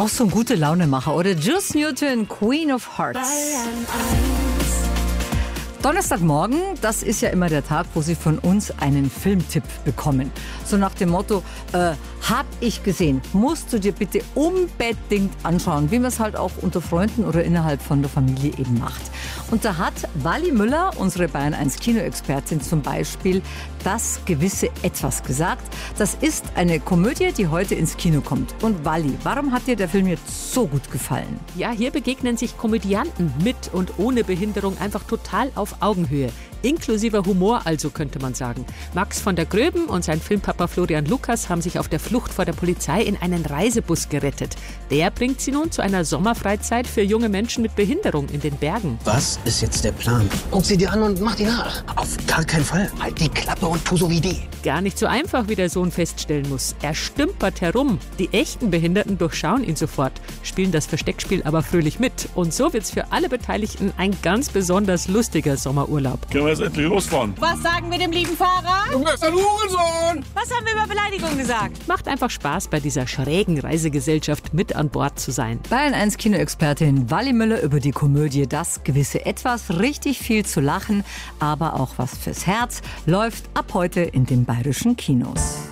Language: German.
Auch so ein gute Launemacher, oder? Juice Newton, Queen of Hearts. Donnerstagmorgen, das ist ja immer der Tag, wo Sie von uns einen Filmtipp bekommen. So nach dem Motto, hab ich gesehen, musst du dir bitte unbedingt anschauen, wie man es halt auch unter Freunden oder innerhalb von der Familie eben macht. Und da hat Wally Müller, unsere Bayern 1 Kinoexpertin, zum Beispiel das gewisse Etwas gesagt. Das ist eine Komödie, die heute ins Kino kommt. Und Wally, warum hat dir der Film jetzt so gut gefallen? Ja, hier begegnen sich Komödianten mit und ohne Behinderung einfach total auf Augenhöhe. Inklusiver Humor also, könnte man sagen. Max von der Gröben und sein Filmpapa Florian Lukas haben sich auf der Flucht vor der Polizei in einen Reisebus gerettet. Der bringt sie nun zu einer Sommerfreizeit für junge Menschen mit Behinderung in den Bergen. Was ist jetzt der Plan? Guck sie dir an und mach die nach. Auf gar keinen Fall. Halt die Klappe und tu so wie die. Gar nicht so einfach, wie der Sohn feststellen muss. Er stümpert herum. Die echten Behinderten durchschauen ihn sofort, spielen das Versteckspiel aber fröhlich mit. Und so wird's für alle Beteiligten ein ganz besonders lustiger Sommerurlaub. Können wir jetzt endlich losfahren? Was sagen wir dem lieben Fahrer? Du bist ein Hurensohn! Was haben wir über Beleidigung gesagt? Macht einfach Spaß, bei dieser schrägen Reisegesellschaft mit an Bord zu sein. Bayern 1 Kinoexpertin Wally Müller über die Komödie Das gewisse Etwas. Richtig viel zu lachen, aber auch was fürs Herz, läuft ab heute in den bayerischen Kinos.